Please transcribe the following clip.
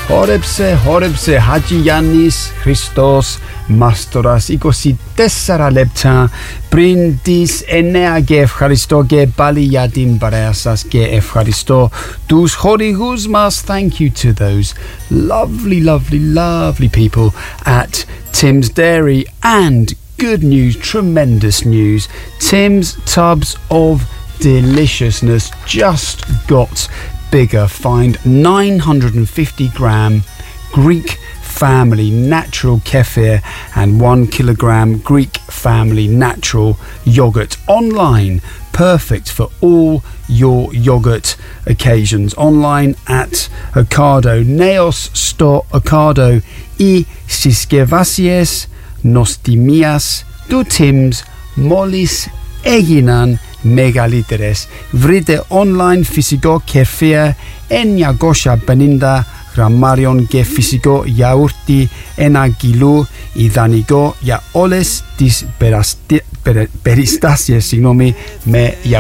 Χόρεψε, Χάτζη Γιάννης Χριστός Μάστορας, 24 λεπτά πριν τις 9 και ευχαριστώ και πάλι για την παρέα σας και ευχαριστώ τους χορηγούς μας. Thank you to those lovely people at Tim's Dairy. And good news, tremendous news, Tim's Tubs of Deliciousness just got bigger. Find 950 gram Greek family natural kefir and 1 kilogram Greek family natural yogurt online. Perfect for all your yogurt occasions. Online at Ocado. Neos sto Ocado I συσκευασίες νοστιμίας του Tim's μόλις έγιναν μεγαλύτερες. Βρείτε online φυσικό κεφίρ 950 γραμμάριων και φυσικό γιαούρτι 1 κιλού, ιδανικό για όλες τις περιστάσεις με